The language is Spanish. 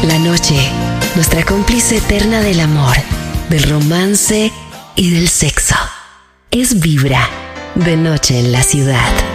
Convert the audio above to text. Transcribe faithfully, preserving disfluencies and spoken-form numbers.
La noche, nuestra cómplice eterna del amor, del romance y del sexo. Es Vibra, de noche en la ciudad.